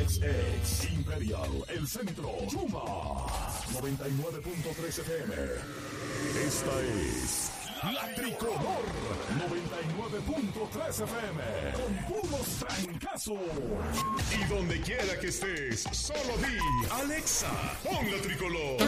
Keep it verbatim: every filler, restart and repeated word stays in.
X X Imperial, El Centro, Chuma, noventa y nueve punto tres F M. Esta es La Tricolor, noventa y nueve punto tres F M, con puros trancazos. Y donde quiera que estés, solo di, Alexa, pon La Tricolor.